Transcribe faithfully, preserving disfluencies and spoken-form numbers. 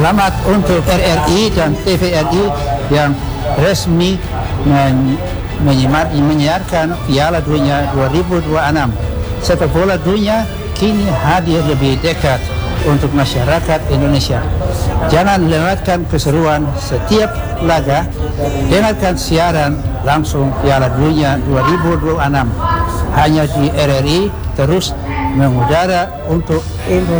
Selamat untuk R R I dan T V R I yang resmi men menyiarkan Piala Dunia dua ribu dua puluh enam. Sepak bola dunia kini hadir lebih dekat untuk masyarakat Indonesia. Jangan lewatkan keseruan setiap laga. Dengarkan siaran langsung Piala Dunia dua ribu dua puluh enam hanya di R R I, terus mengudara untuk Indonesia.